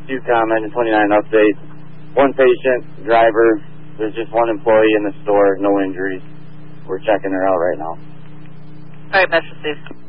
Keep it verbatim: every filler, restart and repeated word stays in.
UCOM, engine twenty-nine update. One patient, driver. There's just one employee in the store, no injuries. We're checking her out right now. All right, Metro Steve.